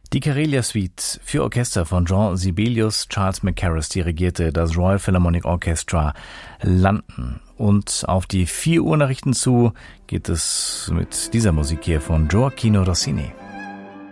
Die Karelia Suite für Orchester von Jean Sibelius, Charles Mackerras dirigierte das Royal Philharmonic Orchestra London. Und auf die 4 Uhr Nachrichten zu geht es mit dieser Musik hier von Gioacchino Rossini.